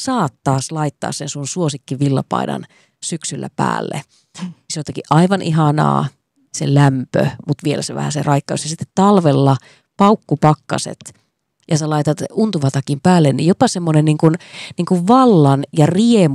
saat taas laittaa sen sun suosikkivillapaidan syksyllä päälle. Se on jotenkin aivan ihanaa, se lämpö, mutta vielä se vähän se raikkaus. Ja sitten talvella paukkupakkaset ja sä laitat untuvatakin päälle, niin jopa semmoinen niin kuin vallan ja riemun